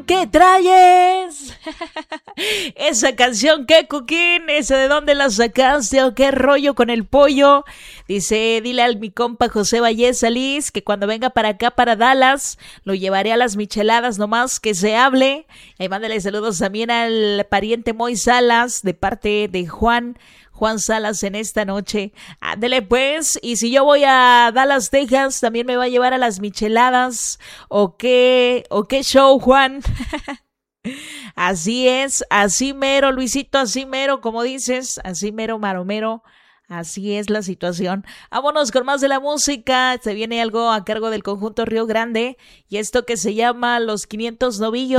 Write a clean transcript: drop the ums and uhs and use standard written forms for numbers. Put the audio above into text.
¿qué traes? Esa canción, ¿qué, Cuquín? ¿Esa de dónde la sacaste o qué rollo con el pollo? Dice, dile a mi compa José Valleza Liz que cuando venga para acá, para Dallas, lo llevaré a las micheladas nomás que se hable. Y mándale saludos también al pariente Moy Salas de parte de Juan Salas en esta noche. Ándele pues, y si yo voy a Dallas, Texas, también me va a llevar a las micheladas. ¿O qué show, Juan? Así es, así mero, Luisito, así mero, como dices, así mero, maromero. Así es la situación. Vámonos con más de la música. Se viene algo a cargo del conjunto Río Grande y esto que se llama Los 500 Novillos.